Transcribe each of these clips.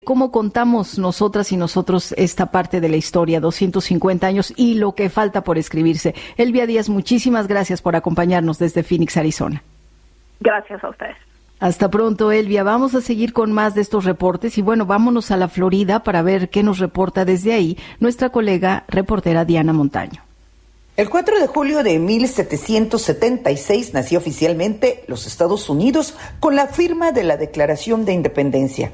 ¿Cómo contamos nosotras y nosotros esta parte de la historia, 250 años y lo que falta por escribirse? Elvia Díaz, muchísimas gracias por acompañarnos desde Phoenix, Arizona. Gracias a ustedes. Hasta pronto, Elvia. Vamos a seguir con más de estos reportes y bueno, vámonos a la Florida para ver qué nos reporta desde ahí nuestra colega reportera Diana Montaño. El 4 de julio de 1776 nació oficialmente los Estados Unidos con la firma de la Declaración de Independencia.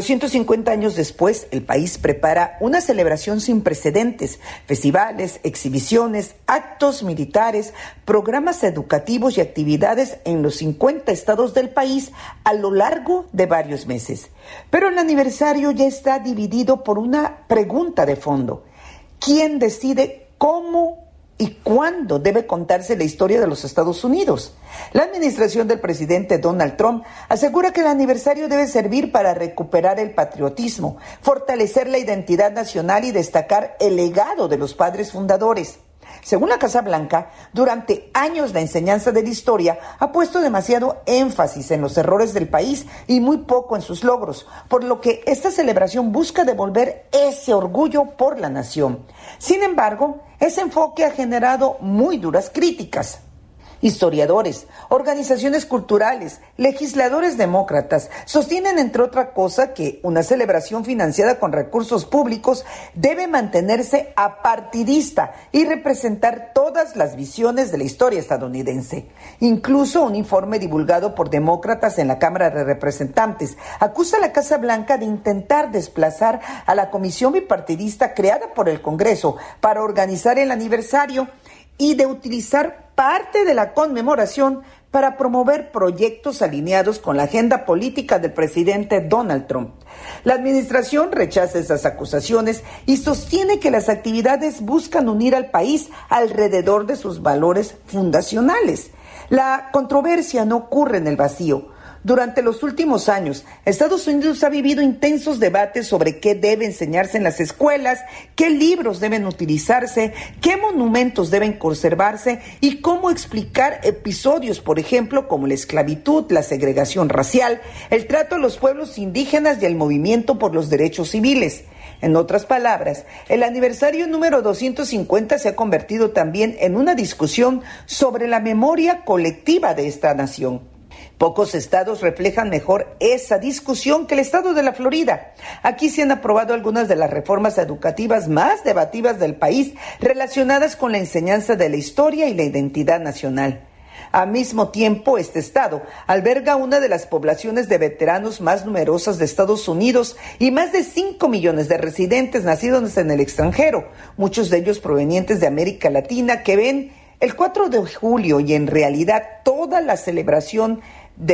250 años después, el país prepara una celebración sin precedentes, festivales, exhibiciones, actos militares, programas educativos y actividades en los 50 estados del país a lo largo de varios meses. Pero el aniversario ya está dividido por una pregunta de fondo. ¿Quién decide cómo y cuándo debe contarse la historia de los Estados Unidos? La administración del presidente Donald Trump asegura que el aniversario debe servir para recuperar el patriotismo, fortalecer la identidad nacional y destacar el legado de los padres fundadores. Según la Casa Blanca, durante años la enseñanza de la historia ha puesto demasiado énfasis en los errores del país y muy poco en sus logros, por lo que esta celebración busca devolver ese orgullo por la nación. Sin embargo, ese enfoque ha generado muy duras críticas. Historiadores, organizaciones culturales, legisladores demócratas sostienen, entre otra cosa, que una celebración financiada con recursos públicos debe mantenerse apartidista y representar todas las visiones de la historia estadounidense. Incluso un informe divulgado por demócratas en la Cámara de Representantes acusa a la Casa Blanca de intentar desplazar a la comisión bipartidista creada por el Congreso para organizar el aniversario y de utilizar parte de la conmemoración para promover proyectos alineados con la agenda política del presidente Donald Trump. La administración rechaza esas acusaciones y sostiene que las actividades buscan unir al país alrededor de sus valores fundacionales. La controversia no ocurre en el vacío. Durante los últimos años, Estados Unidos ha vivido intensos debates sobre qué debe enseñarse en las escuelas, qué libros deben utilizarse, qué monumentos deben conservarse y cómo explicar episodios, por ejemplo, como la esclavitud, la segregación racial, el trato a los pueblos indígenas y el movimiento por los derechos civiles. En otras palabras, el aniversario número 250 se ha convertido también en una discusión sobre la memoria colectiva de esta nación. Pocos estados reflejan mejor esa discusión que el estado de la Florida. Aquí se han aprobado algunas de las reformas educativas más debatidas del país relacionadas con la enseñanza de la historia y la identidad nacional. Al mismo tiempo, este estado alberga una de las poblaciones de veteranos más numerosas de Estados Unidos y más de 5 millones de residentes nacidos en el extranjero, muchos de ellos provenientes de América Latina, que ven el 4 de julio y en realidad toda la celebración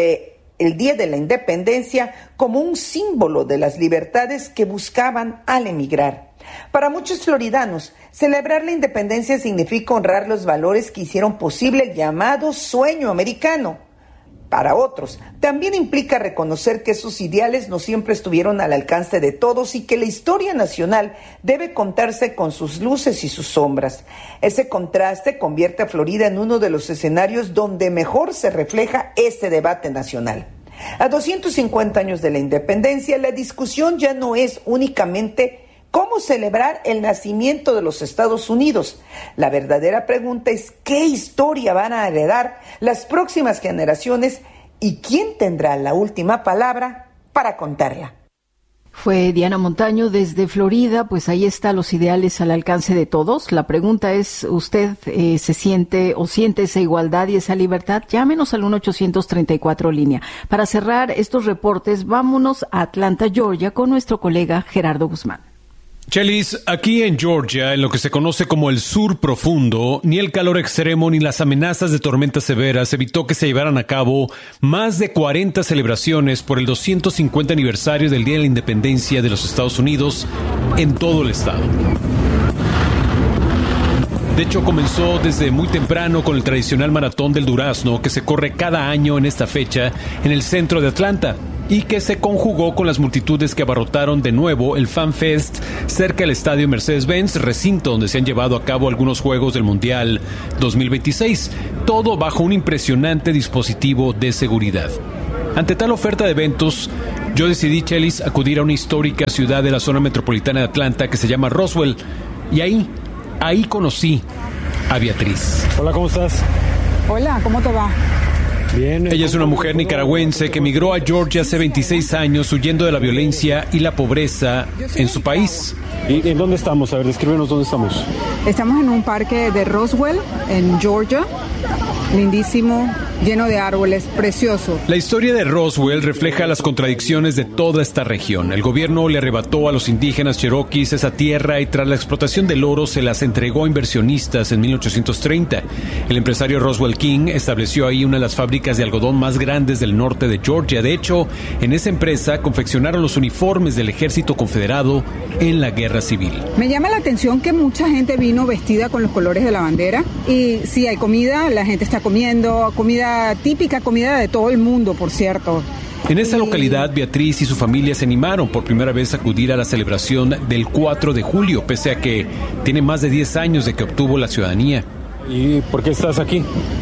del Día de la Independencia como un símbolo de las libertades que buscaban al emigrar. Para muchos floridanos, celebrar la independencia significa honrar los valores que hicieron posible el llamado sueño americano. Para otros, también implica reconocer que esos ideales no siempre estuvieron al alcance de todos y que la historia nacional debe contarse con sus luces y sus sombras. Ese contraste convierte a Florida en uno de los escenarios donde mejor se refleja este debate nacional. A 250 años de la independencia, la discusión ya no es únicamente cómo celebrar el nacimiento de los Estados Unidos. La verdadera pregunta es qué historia van a heredar las próximas generaciones y quién tendrá la última palabra para contarla. Fue Diana Montaño desde Florida. Pues ahí está, los ideales al alcance de todos. La pregunta es, ¿usted se siente o siente esa igualdad y esa libertad? Llámenos al 1-834 línea. Para cerrar estos reportes, vámonos a Atlanta, Georgia, con nuestro colega Gerardo Guzmán. Chelis, aquí en Georgia, en lo que se conoce como el sur profundo, ni el calor extremo ni las amenazas de tormentas severas evitó que se llevaran a cabo más de 40 celebraciones por el 250 aniversario del Día de la Independencia de los Estados Unidos en todo el estado. De hecho, comenzó desde muy temprano con el tradicional Maratón del Durazno que se corre cada año en esta fecha en el centro de Atlanta, y que se conjugó con las multitudes que abarrotaron de nuevo el Fan Fest cerca del estadio Mercedes-Benz, recinto donde se han llevado a cabo algunos Juegos del Mundial 2026, todo bajo un impresionante dispositivo de seguridad. Ante tal oferta de eventos, yo decidí, Chelis, acudir a una histórica ciudad de la zona metropolitana de Atlanta que se llama Roswell. Y ahí conocí a Beatriz. Hola, ¿cómo estás? Hola, ¿cómo te va? Bien. Ella es una mujer nicaragüense que emigró a Georgia hace 26 años huyendo de la violencia y la pobreza en su país. ¿Y en dónde estamos? A ver, descríbenos dónde estamos. Estamos en un parque de Roswell, en Georgia. Lindísimo, lleno de árboles, precioso. La historia de Roswell refleja las contradicciones de toda esta región. El gobierno le arrebató a los indígenas cherokees esa tierra y tras la explotación del oro se las entregó a inversionistas en 1830. El empresario Roswell King estableció ahí una de las fábricas de algodón más grandes del norte de Georgia. De hecho, en esa empresa confeccionaron los uniformes del ejército confederado en la guerra civil. Me llama la atención que mucha gente vino vestida con los colores de la bandera. Y sí, hay comida, la gente está comiendo, comida típica, comida de todo el mundo, por cierto. En esta localidad, Beatriz y su familia se animaron por primera vez a acudir a la celebración del 4 de julio, pese a que tiene más de 10 años de que obtuvo la ciudadanía. ¿Y por qué estás aquí?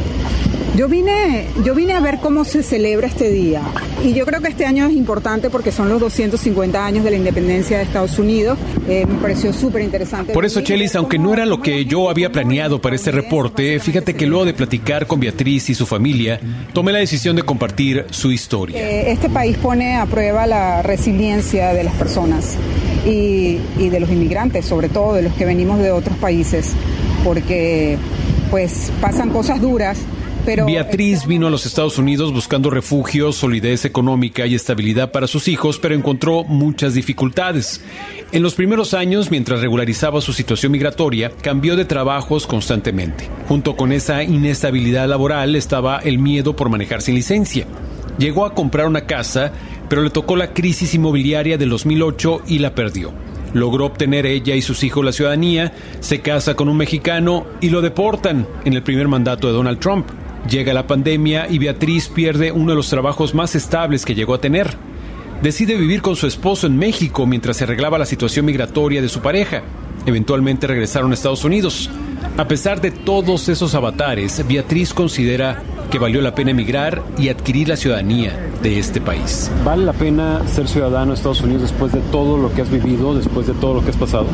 Yo vine a ver cómo se celebra este día y yo creo que este año es importante porque son los 250 años de la independencia de Estados Unidos. Me pareció súper interesante. Por eso, Chelis, aunque no era lo que yo había planeado para este reporte, fíjate que luego de platicar con Beatriz y su familia, tomé la decisión de compartir su historia. Este país pone a prueba la resiliencia de las personas y de los inmigrantes, sobre todo de los que venimos de otros países, porque pues pasan cosas duras. Pero Beatriz vino a los Estados Unidos buscando refugio, solidez económica y estabilidad para sus hijos, pero encontró muchas dificultades. En los primeros años, mientras regularizaba su situación migratoria, cambió de trabajos constantemente. Junto con esa inestabilidad laboral estaba el miedo por manejar sin licencia. Llegó a comprar una casa, pero le tocó la crisis inmobiliaria del 2008 y la perdió. Logró obtener ella y sus hijos la ciudadanía, se casa con un mexicano y lo deportan en el primer mandato de Donald Trump. Llega la pandemia y Beatriz pierde uno de los trabajos más estables que llegó a tener. Decide vivir con su esposo en México mientras se arreglaba la situación migratoria de su pareja. Eventualmente regresaron a Estados Unidos. A pesar de todos esos avatares, Beatriz considera que valió la pena emigrar y adquirir la ciudadanía de este país. ¿Vale la pena ser ciudadano de Estados Unidos después de todo lo que has vivido, después de todo lo que has pasado?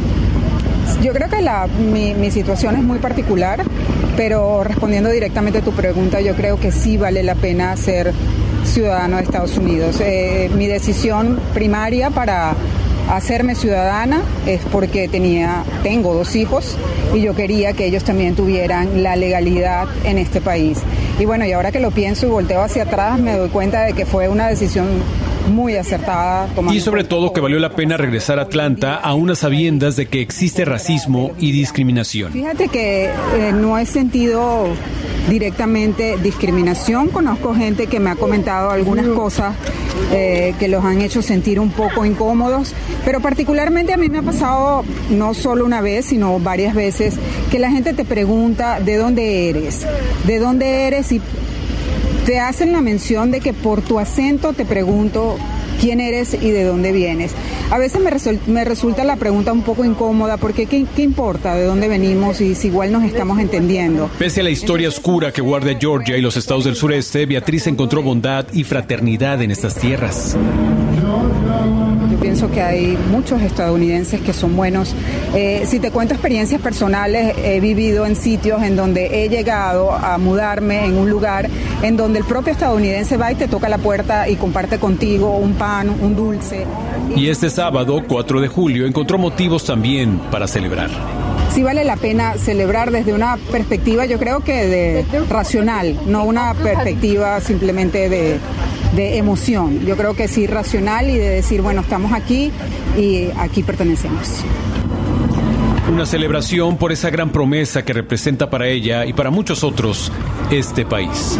Yo creo que mi situación es muy particular, pero respondiendo directamente a tu pregunta, yo creo que sí vale la pena ser ciudadano de Estados Unidos. Mi decisión primaria para hacerme ciudadana es porque tengo 2 hijos y yo quería que ellos también tuvieran la legalidad en este país. Y bueno, y ahora que lo pienso y volteo hacia atrás, me doy cuenta de que fue una decisión muy acertada. Y sobre todo que valió la pena regresar a Atlanta a unas sabiendas de que existe racismo y discriminación. Fíjate que no he sentido directamente discriminación. Conozco gente que me ha comentado algunas cosas que los han hecho sentir un poco incómodos, pero particularmente a mí me ha pasado no solo una vez, sino varias veces, que la gente te pregunta ¿de dónde eres? Y te hacen la mención de que por tu acento te pregunto quién eres y de dónde vienes. A veces me resulta la pregunta un poco incómoda porque ¿qué importa de dónde venimos y si igual nos estamos entendiendo? Pese a la historia oscura que guarda Georgia y los estados del sureste, Beatriz encontró bondad y fraternidad en estas tierras. Yo pienso que hay muchos estadounidenses que son buenos. Si te cuento experiencias personales, he vivido en sitios en donde he llegado a mudarme en un lugar en donde el propio estadounidense va y te toca la puerta y comparte contigo un pan, un dulce. Y este sábado, 4 de julio, encontró motivos también para celebrar. Sí vale la pena celebrar desde una perspectiva, yo creo que racional, no una perspectiva simplemente de emoción. Yo creo que sí racional y de decir, bueno, estamos aquí y aquí pertenecemos. Una celebración por esa gran promesa que representa para ella y para muchos otros este país.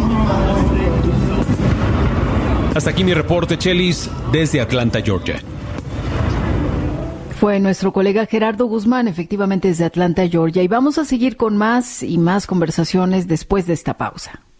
Hasta aquí mi reporte, Chelis, desde Atlanta, Georgia. Fue nuestro colega Gerardo Guzmán, efectivamente desde Atlanta, Georgia. Y vamos a seguir con más y más conversaciones después de esta pausa.